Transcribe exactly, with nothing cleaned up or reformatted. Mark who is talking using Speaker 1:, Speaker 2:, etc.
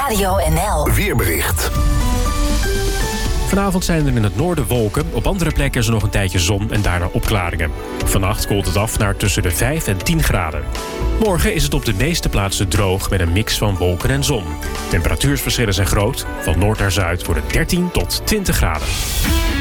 Speaker 1: Radio N L.
Speaker 2: Weerbericht.
Speaker 3: Vanavond zijn er in het noorden wolken. Op andere plekken is er nog een tijdje zon en daarna opklaringen. Vannacht koelt het af naar tussen de vijf en tien graden. Morgen is het op de meeste plaatsen droog met een mix van wolken en zon. Temperatuursverschillen zijn groot. Van noord naar zuid wordt het dertien tot twintig graden.